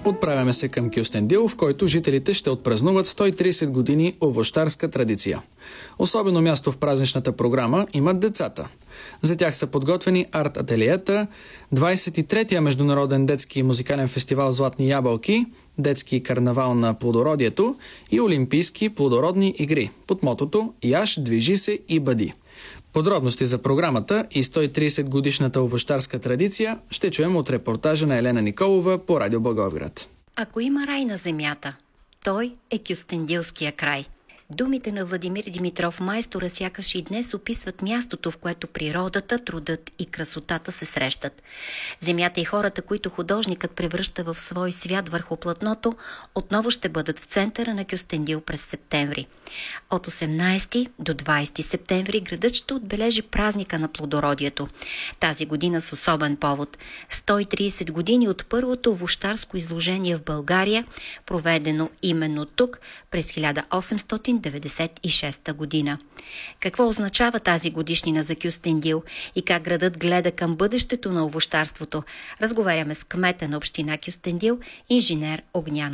Отправяме се към Кюстендил, в който жителите ще отпразнуват 130 години овощарска традиция. Особено място в празничната програма имат децата. За тях са подготвени арт-ателиета, 23-я Международен детски и музикален фестивал Златни ябълки, детски карнавал на плодородието и олимпийски плодородни игри под мотото «Яш, движи се и бъди». Подробности за програмата и 130 годишната овощарска традиция ще чуем от репортажа на Елена Николова по Радио Благоевград. Ако има рай на земята, той е Кюстендилския край. Думите на Владимир Димитров майстора сякаш и днес описват мястото, в което природата, трудът и красотата се срещат. Земята и хората, които художникът превръща в свой свят върху платното, отново ще бъдат в центъра на Кюстендил през септември. От 18 до 20 септември градът ще отбележи празника на плодородието. Тази година с особен повод – 130 години от първото овощарско изложение в България, проведено именно тук през 1896 година. Какво означава тази годишнина за Кюстендил и как градът гледа към бъдещето на овощарството? Разговаряме с кмета на община Кюстендил, инженер Огнян